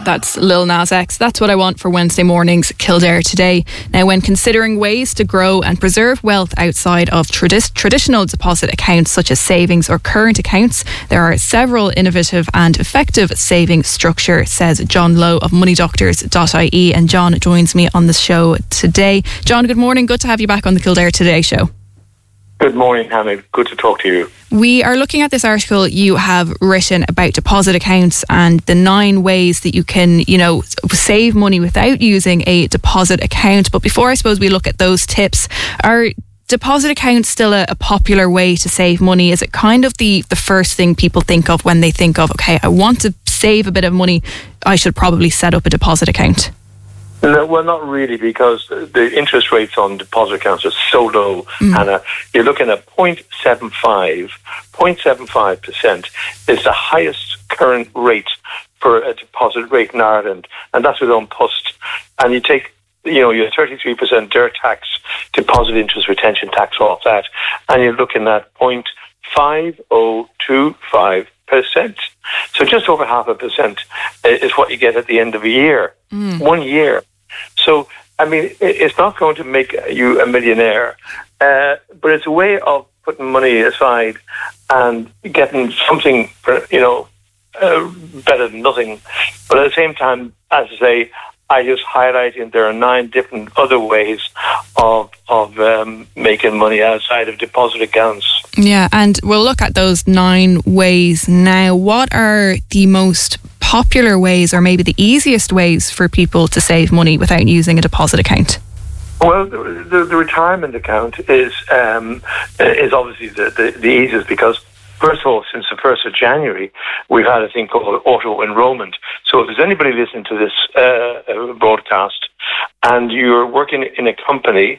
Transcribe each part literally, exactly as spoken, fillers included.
That's Lil Nas X. That's what I want for Wednesday morning's Kildare Today. Now, when considering ways to grow and preserve wealth outside of tradi- traditional deposit accounts such as savings or current accounts, there are several innovative and effective saving structure, says John Lowe of money doctors dot I E. And John joins me on the show today. John, good morning. Good to have you back on the Kildare Today show. Good morning, Hannah. Good to talk to you. We are looking at this article you have written about deposit accounts and the nine ways that you can, you know, save money without using a deposit account. But before I suppose we look at those tips, are deposit accounts still a, a popular way to save money? Is it kind of the, the first thing people think of when they think of, okay, I want to save a bit of money, I should probably set up a deposit account? No, well, not really, because the interest rates on deposit accounts are so low, mm. Hannah. You're looking at zero point seven five. zero point seven five percent is the highest current rate for a deposit rate in Ireland, and that's with An Post. And you take, you know, your thirty-three percent D I R tax, deposit interest retention tax off that, and you're looking at zero point five zero two five percent. So just over half a percent is what you get at the end of a year. Mm. One year. So, I mean, it's not going to make you a millionaire, uh, but it's a way of putting money aside and getting something, for, you know, uh, better than nothing. But at the same time, as I say, I just highlighting there are nine different other ways of of um, making money outside of deposit accounts. Yeah, and we'll look at those nine ways now. What are the most popular ways, or maybe the easiest ways for people to save money without using a deposit account? Well, the, the, the retirement account is um, is obviously the, the, the easiest, because first of all, since the first of January, we've had a thing called auto-enrollment. So if there's anybody listening to this uh, broadcast and you're working in a company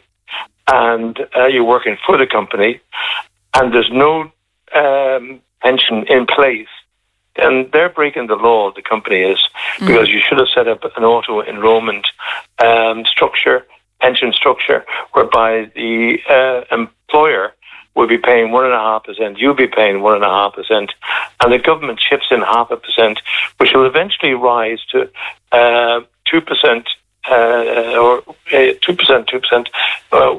and uh, you're working for the company and there's no um, pension in place, then they're breaking the law, the company is, mm. because you should have set up an auto-enrollment um, structure, pension structure, whereby the uh, employer will be paying one and a half percent, you'll be paying one and a half percent, and the government chips in half a percent, which will eventually rise to uh, two percent, uh, or uh, two percent, two percent. Uh,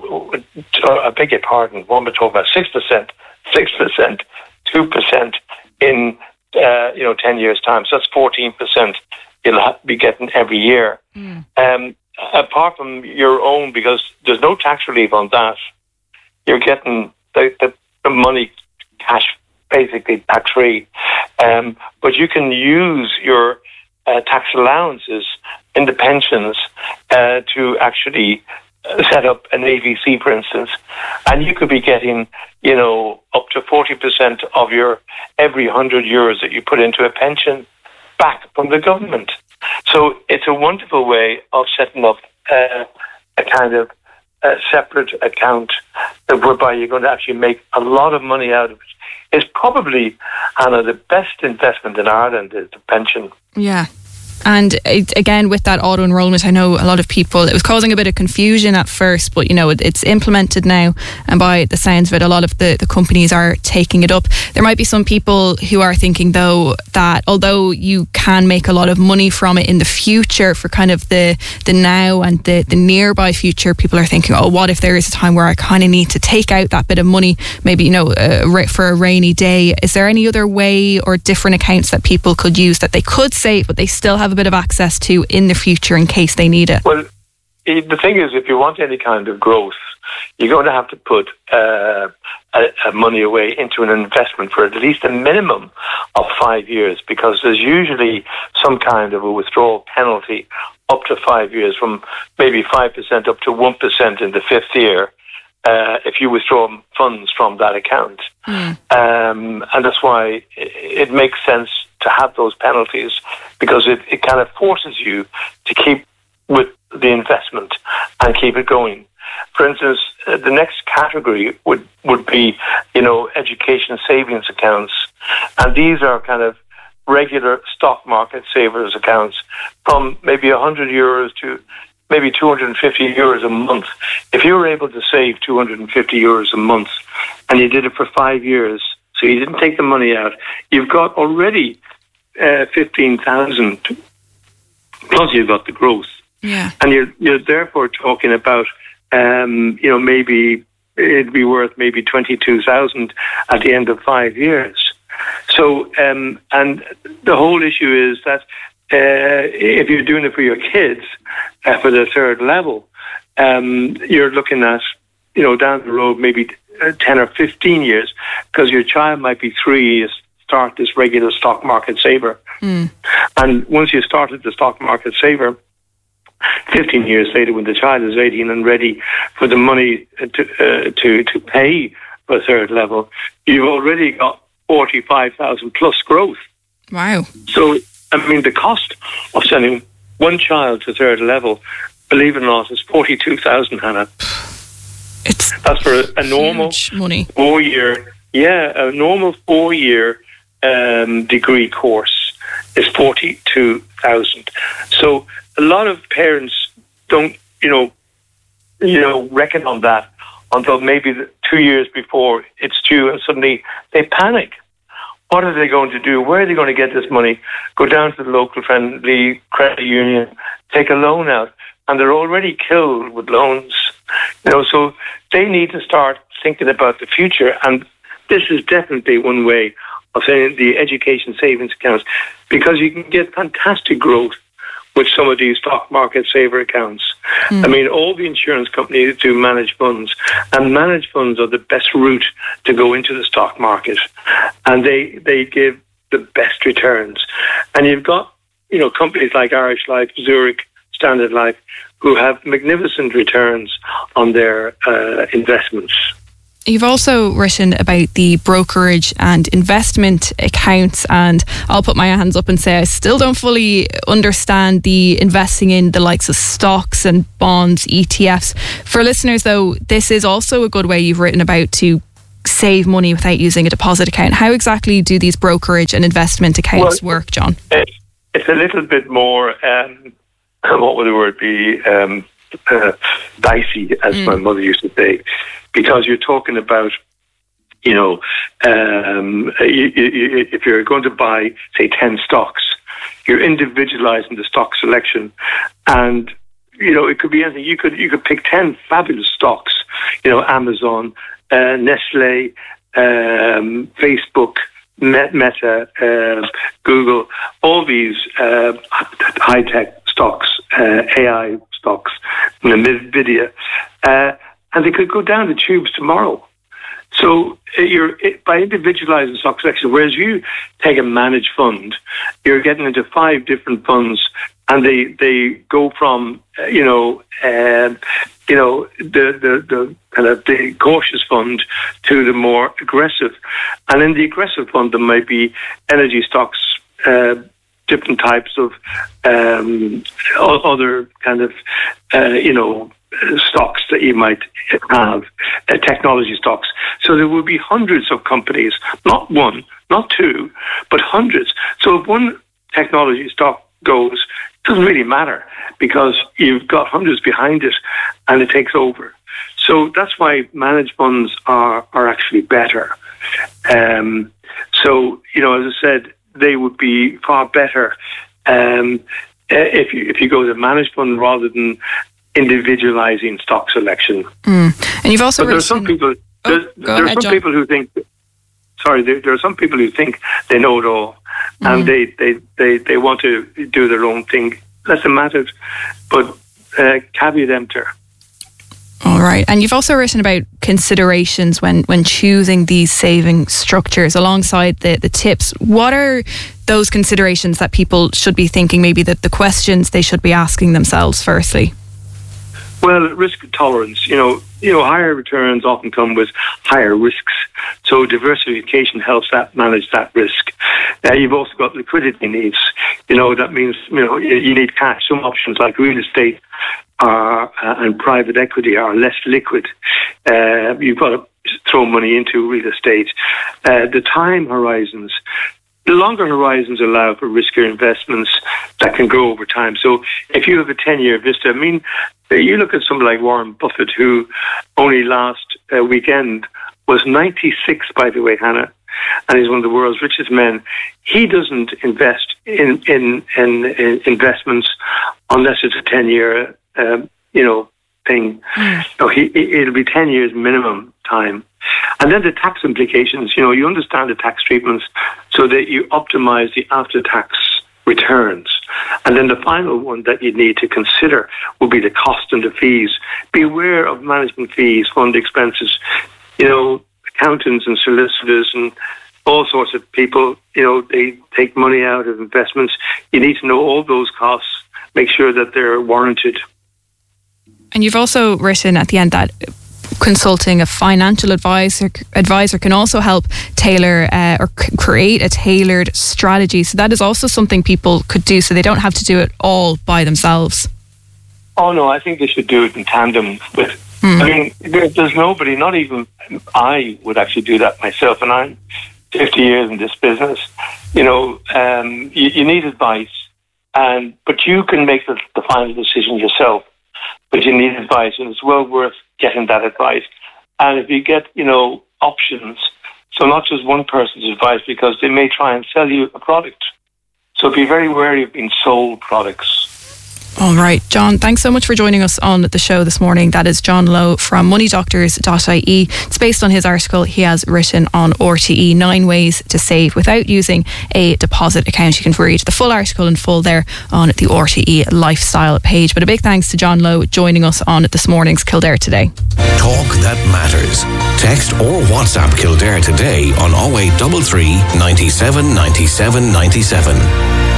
I beg your pardon. One we're talking about six percent, six percent, two percent in uh, you know ten years' time. So that's fourteen percent. You'll have to be getting every year. Mm. Um, apart from your own, because there's no tax relief on that, you're getting The, the, the money, cash, basically tax-free. Um, but you can use your uh, tax allowances in the pensions uh, to actually uh, set up an A V C, for instance. And you could be getting, you know, up to forty percent of your every one hundred euros that you put into a pension back from the government. So it's a wonderful way of setting up uh, a kind of a separate account whereby you're going to actually make a lot of money out of it. It's probably, Hannah, the best investment in Ireland is the pension. Yeah. And it, again, with that auto enrolment, I know a lot of people, it was causing a bit of confusion at first, but you know, it, it's implemented now, and by the sounds of it, a lot of the, the companies are taking it up. There might be some people who are thinking, though, that although you can make a lot of money from it in the future, for kind of the, the now and the, the nearby future, people are thinking, oh, what if there is a time where I kind of need to take out that bit of money, maybe, you know, uh, for a rainy day? Is there any other way or different accounts that people could use that they could save, but they still have a bit of access to in the future in case they need it? Well, the thing is, if you want any kind of growth, you're going to have to put uh, a, a money away into an investment for at least a minimum of five years, because there's usually some kind of a withdrawal penalty up to five years, from maybe five percent up to one percent in the fifth year, uh, if you withdraw funds from that account. Mm. Um, and that's why it, it makes sense to have those penalties, because it, it kind of forces you to keep with the investment and keep it going. For instance, uh, the next category would, would be, you know, education savings accounts. And these are kind of regular stock market savers accounts from maybe one hundred euros to maybe two hundred fifty euros a month. If you were able to save two hundred fifty euros a month and you did it for five years, so you didn't take the money out, you've got already uh, fifteen thousand Plus, you've got the growth. Yeah. And you're, you're therefore talking about, um, you know, maybe it'd be worth maybe twenty-two thousand at the end of five years. So, um, and the whole issue is that uh, if you're doing it for your kids uh, for the third level, um, you're looking at, you know, down the road maybe ten or fifteen years, because your child might be three, you start this regular stock market saver. Mm. And once you started the stock market saver, fifteen years later, when the child is eighteen and ready for the money to uh, to, to pay for a third level, you've already got forty-five thousand plus growth. Wow. So, I mean, the cost of sending one child to third level, believe it or not, is forty-two thousand, Hannah. It's That's for a, a normal money. four-year, yeah, a normal four-year um, degree course is forty-two thousand. So a lot of parents don't, you know, you know, reckon on that until maybe the two years before it's due, and suddenly they panic. What are they going to do? Where are they going to get this money? Go down to the local friendly credit union, take a loan out, and they're already killed with loans. You know, so they need to start thinking about the future, and this is definitely one way of saying the education savings accounts, because you can get fantastic growth with some of these stock market saver accounts. Mm. I mean, all the insurance companies do managed funds, and managed funds are the best route to go into the stock market, and they they give the best returns. And you've got, you know, companies like Irish Life, Zurich, Standard Life, who have magnificent returns on their uh, investments. You've also written about the brokerage and investment accounts, and I'll put my hands up and say I still don't fully understand the investing in the likes of stocks and bonds, E T Fs. For listeners, though, this is also a good way you've written about to save money without using a deposit account. How exactly do these brokerage and investment accounts well, work, John? It's a little bit more, um, what would the word be, um, uh, dicey, as mm. my mother used to say. Because you're talking about, you know, um, you, you, if you're going to buy, say, ten stocks, you're individualizing the stock selection, and you know it could be anything. You could you could pick ten fabulous stocks, you know, Amazon, uh, Nestle, um, Facebook, Meta, uh, Google, all these uh, high tech stocks, uh, A I stocks, you know, Nvidia. Uh, And they could go down the tubes tomorrow. So you're by individualizing stock selection, whereas you take a managed fund, you're getting into five different funds, and they they go from you know uh, you know the, the the kind of the cautious fund to the more aggressive, and in the aggressive fund there might be energy stocks, uh, different types of um, other kind of uh, you know. stocks that you might have, uh, technology stocks. So there will be hundreds of companies, not one, not two, but hundreds. So if one technology stock goes, it doesn't really matter, because you've got hundreds behind it and it takes over. So that's why managed funds are, are actually better. Um, so, you know, as I said, they would be far better um, if you if you go to managed fund rather than individualizing stock selection. Mm. And you've also but there are some people oh, there, there are ahead, some John. people who think sorry there, there are some people who think they know it all, mm. and they, they, they, they want to do their own thing. Let them at it, but uh, caveat emptor. All right. And you've also written about considerations when, when choosing these saving structures alongside the, the tips. What are those considerations that people should be thinking, maybe the, the questions they should be asking themselves firstly? Well, risk tolerance. You know, you know, higher returns often come with higher risks. So diversification helps that manage that risk. Uh, you've also got liquidity needs. You know, that means you know you need cash. Some options like real estate are uh, and private equity are less liquid. Uh, you've got to throw money into real estate. Uh, the time horizons. The longer horizons allow for riskier investments that can grow over time. So if you have a ten-year vista, I mean, you look at somebody like Warren Buffett, who only last uh, weekend was ninety-six, by the way, Hannah. and he's one of the world's richest men. He doesn't invest in in, in, in investments unless it's a ten-year, um, you know, thing. Mm. So he, it'll be ten years minimum time. And then the tax implications, you know, you understand the tax treatments so that you optimize the after-tax returns. And then the final one that you need to consider will be the cost and the fees. Be aware of management fees, fund expenses, you know, accountants and solicitors and all sorts of people, you know, they take money out of investments. You need to know all those costs, make sure that they're warranted. And you've also written at the end that consulting a financial advisor advisor can also help tailor uh, or c- create a tailored strategy. So that is also something people could do, so they don't have to do it all by themselves. Oh no, I think they should do it in tandem with. Mm. I mean, there, there's nobody, not even I would actually do that myself, and I'm fifty years in this business. You know, um, you, you need advice, and but you can make the, the final decision yourself. But you need advice, and it's well worth getting that advice. And if you get, you know, options, so not just one person's advice, because they may try and sell you a product. So be very wary of being sold products. All right, John, thanks so much for joining us on the show this morning. That is John Lowe from money doctors dot I E. It's based on his article he has written on R T E, Nine Ways to Save Without Using a Deposit Account. You can read the full article in full there on the R T E lifestyle page. But a big thanks to John Lowe joining us on this morning's Kildare Today. Talk that matters. Text or WhatsApp Kildare Today on oh eight three three, nine seven, nine seven, nine seven.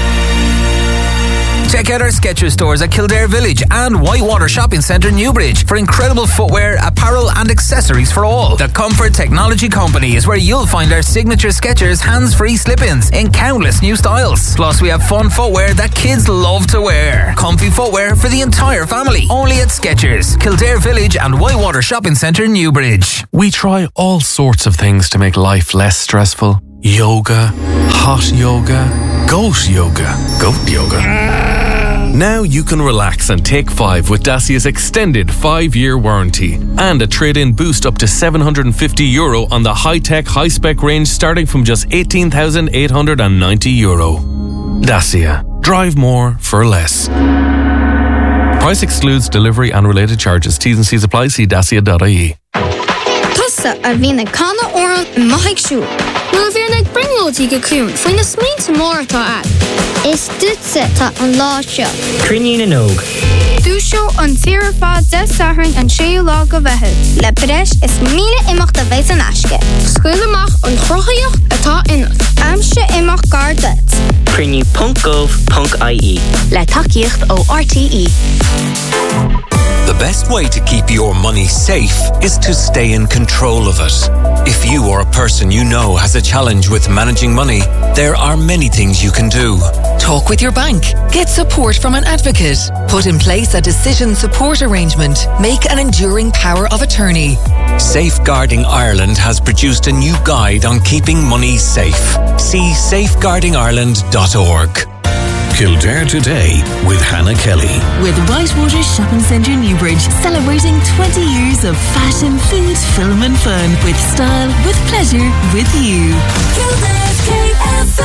Check out our Skechers stores at Kildare Village and Whitewater Shopping Centre, Newbridge, for incredible footwear, apparel and accessories for all. The Comfort Technology Company is where you'll find our signature Skechers hands-free slip-ins in countless new styles. Plus, we have fun footwear that kids love to wear. Comfy footwear for the entire family. Only at Skechers, Kildare Village and Whitewater Shopping Centre, Newbridge. We try all sorts of things to make life less stressful. Yoga, hot yoga, goat yoga, goat yoga. Now you can relax and take five with Dacia's extended five-year warranty and a trade-in boost up to seven hundred fifty euro on the high-tech, high-spec range starting from just eighteen thousand eight hundred ninety euro. Dacia. Drive more for less. Price excludes delivery and related charges. T's and C's apply. See dacia dot I E. Tusa a bhína canna oran in maithig siú. Nuair a bhíar ag bringlóidí go cún faoin na smínta mór atá ad. Is dúitse tá an lá seo. Crinne na nóg. Dúisio an tíar fád de sathrainn an séú lá go bheithid. Le breis is míle imach de bhéis an aisce. Scuil amach an chruchaíoch atá inat. Amse imach gar duit. Crinne punt gov punt I E. Le takeíocht ó R T E. The best way to keep your money safe is to stay in control of it. If you or a person you know has a challenge with managing money, there are many things you can do. Talk with your bank. Get support from an advocate. Put in place a decision support arrangement. Make an enduring power of attorney. Safeguarding Ireland has produced a new guide on keeping money safe. See safeguarding ireland dot org. Kildare Today with Hannah Kelly. With Whitewater Shopping Centre, Newbridge, celebrating twenty years of fashion, food, film and fun. With style, with pleasure, with you. Kildare's K F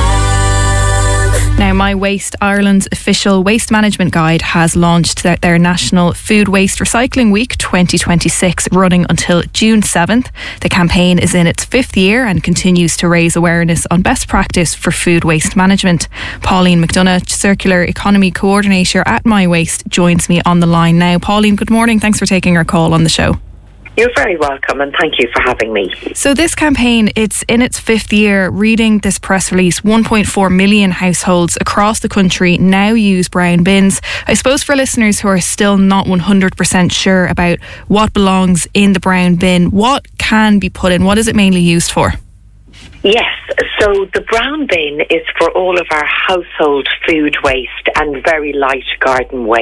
M. Now, My Waste Ireland's official waste management guide has launched their, their National Food Waste Recycling Week twenty twenty-six, running until June seventh. The campaign is in its fifth year and continues to raise awareness on best practice for food waste management. Pauline McDonough, Circular Economy Coordinator at My Waste, joins me on the line now. Pauline, good morning. Thanks for taking our call on the show. You're very welcome, and thank you for having me. So this campaign, it's in its fifth year. Reading this press release, one point four million households across the country now use brown bins. I suppose for listeners who are still not one hundred percent sure about what belongs in the brown bin, what can be put in? What is it mainly used for? Yes, so the brown bin is for all of our household food waste and very light garden waste.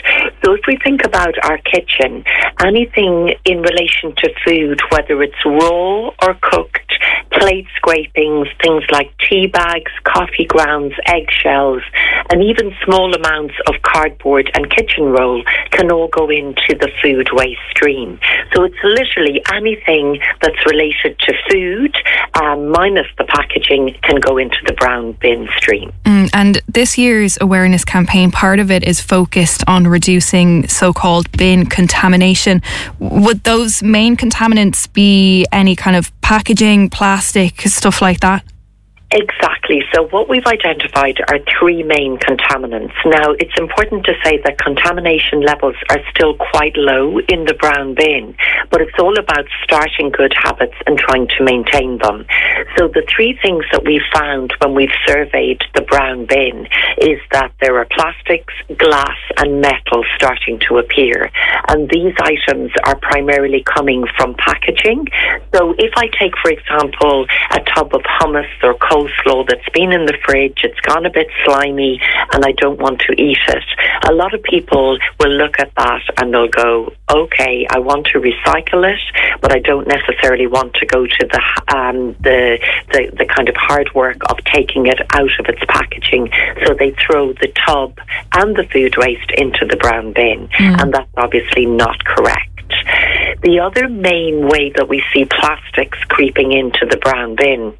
So if we think about our kitchen, anything in relation to food, whether it's raw or cooked, plate scrapings, things like tea bags, coffee grounds, eggshells, and even small amounts of cardboard and kitchen roll can all go into the food waste stream. So it's literally anything that's related to food, um, minus the packaging, can go into the brown bin stream. Mm, and this year's awareness campaign, part of it is focused on reducing so-called bin contamination. Would those main contaminants be any kind of packaging, plastic, stuff like that? Exactly. So what we've identified are three main contaminants. Now, it's important to say that contamination levels are still quite low in the brown bin, but it's all about starting good habits and trying to maintain them. So the three things that we've found when we've surveyed the brown bin is that there are plastics, glass and metal starting to appear. And these items are primarily coming from packaging. So if I take, for example, a tub of hummus or coleslaw that's been in the fridge, it's gone a bit slimy and I don't want to eat it, a lot of people will look at that and they'll go, okay, I want to recycle it, but I don't necessarily want to go to the um, the, the the kind of hard work of taking it out of its packaging. So they throw the tub and the food waste into the brown bin, mm. and that's obviously not correct. The other main way that we see plastics creeping into the brown bin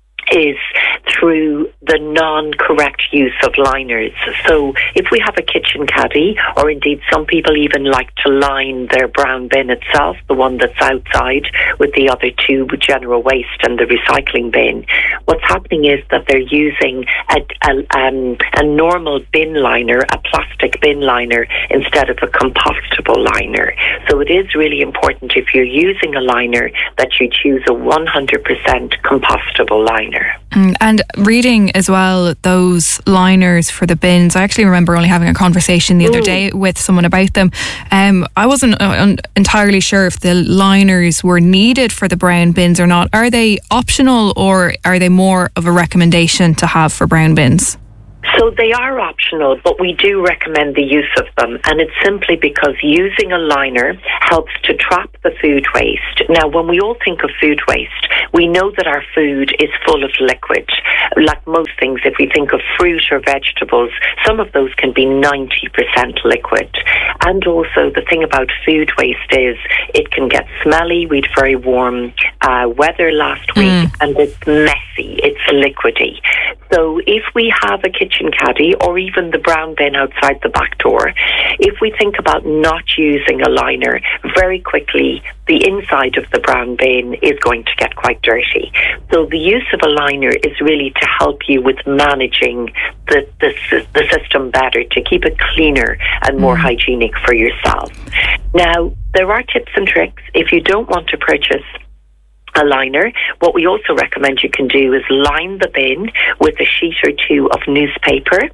is through the non-correct use of liners. So if we have a kitchen caddy, or indeed some people even like to line their brown bin itself, the one that's outside, with the other two, general waste and the recycling bin, what's happening is that they're using a, a, um, a normal bin liner, a plastic bin liner, instead of a compostable liner. So it is really important, if you're using a liner, that you choose a one hundred percent compostable liner. And reading as well those liners for the bins, I actually remember only having a conversation the Ooh. other day with someone about them. Um, I wasn't uh, entirely sure if the liners were needed for the brown bins or not. Are they optional, or are they more of a recommendation to have for brown bins? So they are optional, but we do recommend the use of them, and it's simply because using a liner helps to trap the food waste. Now, when we all think of food waste, we know that our food is full of liquid. Like most things, if we think of fruit or vegetables, some of those can be ninety percent liquid. And also, the thing about food waste is it can get smelly. We had very warm uh, weather last week, mm. and it's messy, it's liquidy. So if we have a kitchen caddy, or even the brown bin outside the back door, if we think about not using a liner, very quickly the inside of the brown bin is going to get quite dirty. So the use of a liner is really to help you with managing the, the, the system better, to keep it cleaner and more mm. hygienic for yourself. Now, there are tips and tricks. If you don't want to purchase a liner, what we also recommend you can do is line the bin with a sheet or two of newspaper.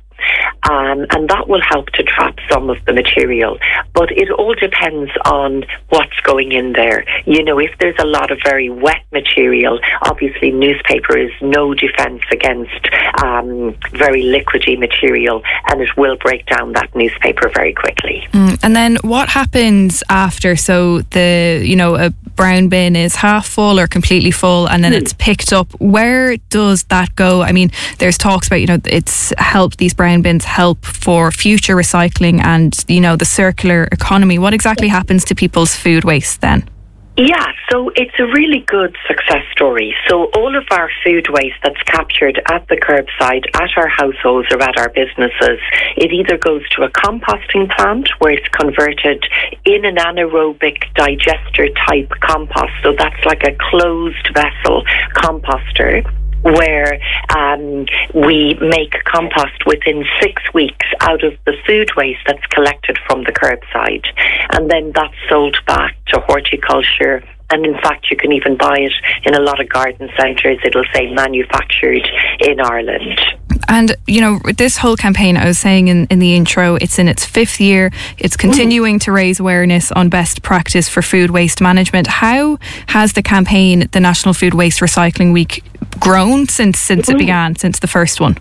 Um, and that will help to trap some of the material. But it all depends on what's going in there. You know, if there's a lot of very wet material, obviously newspaper is no defence against um, very liquidy material, and it will break down that newspaper very quickly. Mm, and then what happens after? So the, you know, a brown bin is half full or completely full, and then mm. it's picked up. Where does that go? I mean, there's talks about, you know, it's helped, these brown bins help for future recycling and, you know, the circular economy. What exactly happens to people's food waste then? Yeah, so it's a really good success story. So all of our food waste that's captured at the curbside, at our households or at our businesses, it either goes to a composting plant where it's converted in an anaerobic digester type compost. So that's like a closed vessel composter, where um, we make compost within six weeks out of the food waste that's collected from the curbside. And then that's sold back to horticulture. And in fact, you can even buy it in a lot of garden centres. It'll say manufactured in Ireland. And, you know, this whole campaign, I was saying in, in the intro, it's in its fifth year. It's continuing mm. to raise awareness on best practice for food waste management. How has the campaign, the National Food Waste Recycling Week, grown since since mm. it began, since the first one?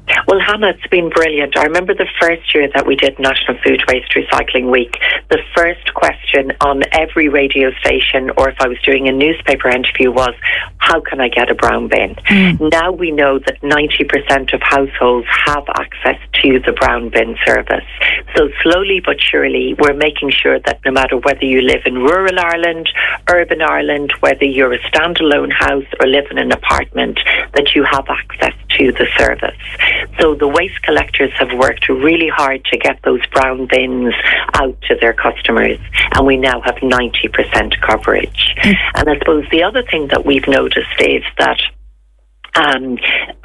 Well, Hannah, it's been brilliant. I remember the first year that we did National Food Waste Recycling Week, the first question on every radio station, or if I was doing a newspaper interview, was, how can I get a brown bin? Mm. Now we know that ninety percent of households have access to the brown bin service. So slowly but surely, we're making sure that no matter whether you live in rural Ireland, urban Ireland, whether you're a standalone house or live in an apartment, that you have access to the service. So the waste collectors have worked really hard to get those brown bins out to their customers, and we now have ninety percent coverage. Mm. And I suppose the other thing that we've noticed is that Um,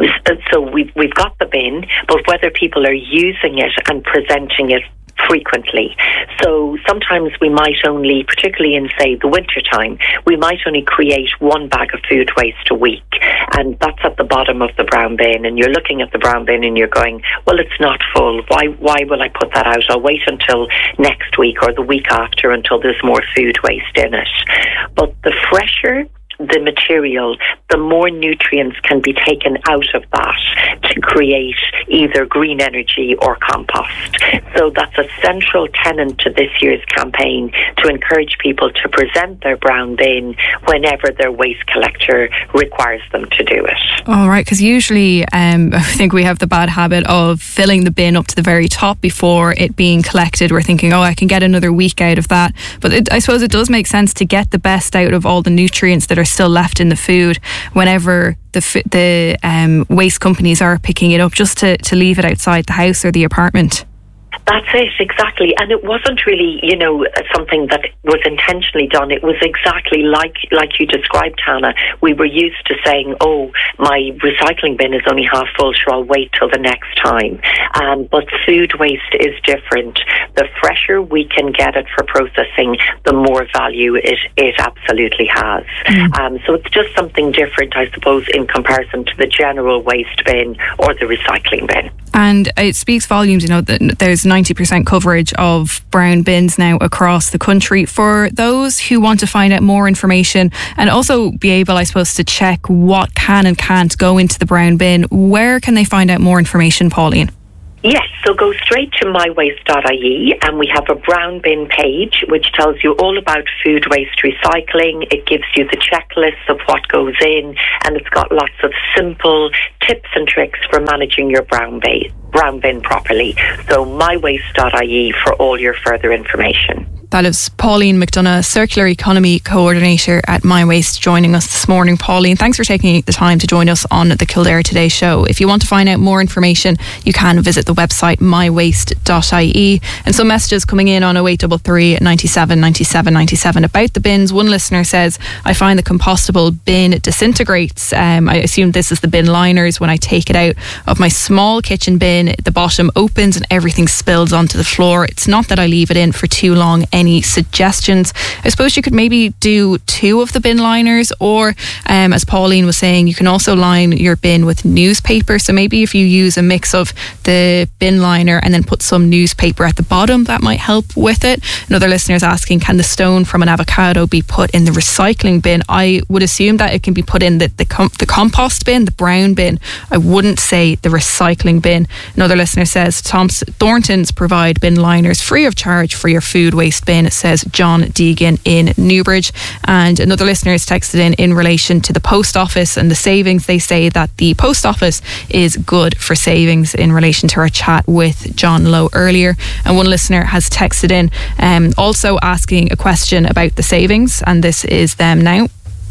so we've, we've got the bin, but whether people are using it and presenting it frequently. So sometimes we might only, particularly in, say, the winter time, we might only create one bag of food waste a week, and that's at the bottom of the brown bin, and you're looking at the brown bin and you're going, well, it's not full. Why, why will I put that out? I'll wait until next week or the week after until there's more food waste in it. But the fresher the material, the more nutrients can be taken out of that to create either green energy or compost. So that's a central tenet to this year's campaign, to encourage people to present their brown bin whenever their waste collector requires them to do it. All right, because usually um, I think we have the bad habit of filling the bin up to the very top before it being collected. We're thinking, oh, I can get another week out of that. But it, I suppose it does make sense to get the best out of all the nutrients that are still left in the food whenever the the um, waste companies are picking it up, just to, to leave it outside the house or the apartment. That's it, exactly. And it wasn't really, you know, something that was intentionally done. It was exactly like like you described, Hannah. We were used to saying, oh, my recycling bin is only half full, sure, I'll wait till the next time. Um, but food waste is different. The fresher we can get it for processing, the more value it, it absolutely has. Mm. Um, so it's just something different, I suppose, in comparison to the general waste bin or the recycling bin. And it speaks volumes, you know, that there's ninety percent coverage of brown bins now across the country. For those who want to find out more information and also be able, I suppose, to check what can and can't go into the brown bin, where can they find out more information, Pauline? Yes, so go straight to my waste dot I E and we have a brown bin page which tells you all about food waste recycling. It gives you the checklists of what goes in, and it's got lots of simple tips and tricks for managing your brown bin, brown bin properly. So my waste dot I E for all your further information. That is Pauline McDonough, Circular Economy Coordinator at MyWaste, joining us this morning. Pauline, thanks for taking the time to join us on the Kildare Today show. If you want to find out more information, you can visit the website my waste dot I E. And some messages coming in on oh eight three three, nine seven, nine seven, nine seven about the bins. One listener says, I find the compostable bin disintegrates. Um, I assume this is the bin liners. When I take it out of my small kitchen bin, the bottom opens and everything spills onto the floor. It's not that I leave it in for too long. Any suggestions? I suppose you could maybe do two of the bin liners, or um, as Pauline was saying, you can also line your bin with newspaper. So maybe if you use a mix of the bin liner and then put some newspaper at the bottom, that might help with it. Another listener is asking, can the stone from an avocado be put in the recycling bin? I would assume that it can be put in the, the, com- the compost bin, the brown bin. I wouldn't say the recycling bin. Another listener says, Thompson, Thorntons provide bin liners free of charge for your food waste bin, says John Deegan in Newbridge. And another listener has texted in in relation to the post office and the savings. They say that the post office is good for savings in relation to our chat with John Lowe earlier. And one listener has texted in um, also asking a question about the savings, and this is them now.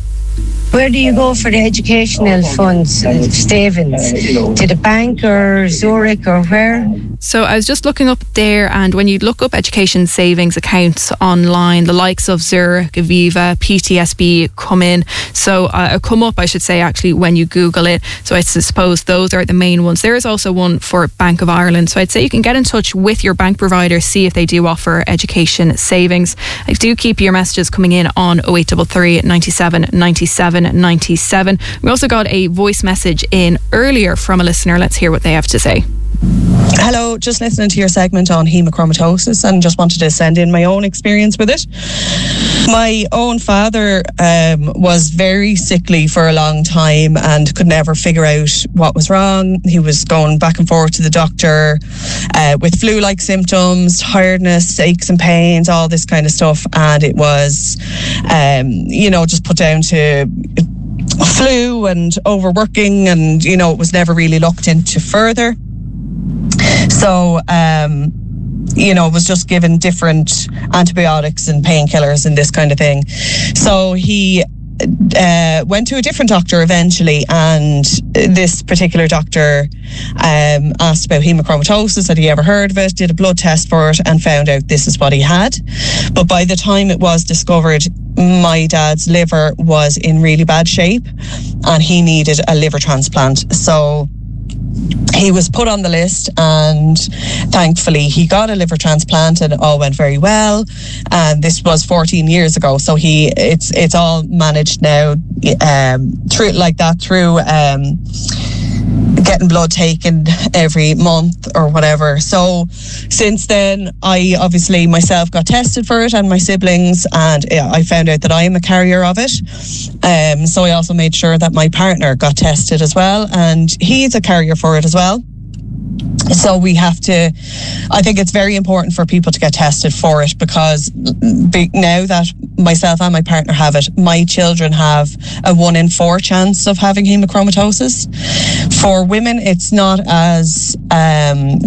Where do you go for the educational funds, uh, savings? To the bank or Zurich or where? So I was just looking up there, and when you look up education savings accounts online, the likes of Zurich, Aviva, P T S B come in. So uh, come up, I should say, actually, when you Google it. So I suppose those are the main ones. There is also one for Bank of Ireland. So I'd say you can get in touch with your bank provider, see if they do offer education savings. I do keep your messages coming in on oh eight three three, nine seven, nine seven, nine seven. We also got a voice message in earlier from a listener. Let's hear what they have to say. Hello, just listening to your segment on hemochromatosis and just wanted to send in my own experience with it. My own father um, was very sickly for a long time and could never figure out what was wrong. He was going back and forth to the doctor uh, with flu-like symptoms, tiredness, aches and pains, all this kind of stuff. And it was, um, you know, just put down to flu and overworking, and, you know, it was never really looked into further. So, um, you know, was just given different antibiotics and painkillers and this kind of thing. So he uh, went to a different doctor eventually, and this particular doctor um, asked about hemochromatosis. Had he ever heard of it? Did a blood test for it and found out this is what he had. But by the time it was discovered, my dad's liver was in really bad shape and he needed a liver transplant. So he was put on the list, and thankfully he got a liver transplant and it all went very well. And this was fourteen years ago, so he it's it's all managed now um, through like that through um, getting blood taken every month or whatever. So since then, I obviously myself got tested for it and my siblings, and yeah, I found out that I am a carrier of it. Um, so I also made sure that my partner got tested as well, and he's a carrier for it as well. So we have to, I think it's very important for people to get tested for it, because now that myself and my partner have it, my children have a one in four chance of having hemochromatosis. For women, it's not as um,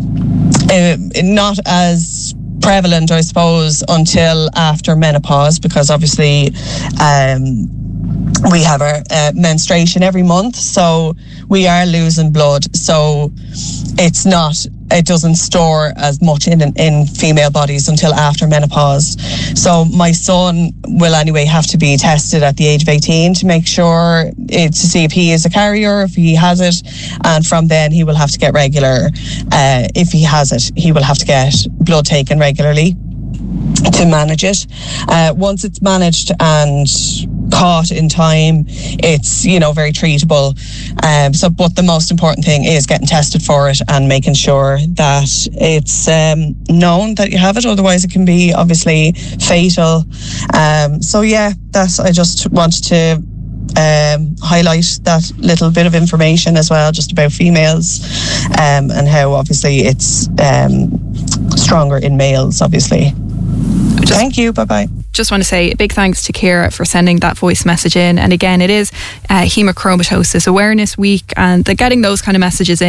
uh, not as prevalent, I suppose, until after menopause, because obviously um, we have our uh, menstruation every month, so we are losing blood. So it's not, it doesn't store as much in in female bodies until after menopause. So my son will anyway have to be tested at the age of eighteen to make sure it, to see if he is a carrier, if he has it, and from then he will have to get regular. Uh, if he has it, he will have to get blood taken regularly to manage it. Uh, once it's managed and caught in time, it's, you know, very treatable. Um, so, but the most important thing is getting tested for it and making sure that it's um, known that you have it. Otherwise, it can be obviously fatal. Um, so, yeah, that's. I just wanted to um, highlight that little bit of information as well, just about females, um, and how obviously it's um, stronger in males, obviously. Just, Thank you. Bye-bye. Just want to say a big thanks to Ciara for sending that voice message in. And again, it is uh, Hemochromatosis Awareness Week, and they're getting those kind of messages in.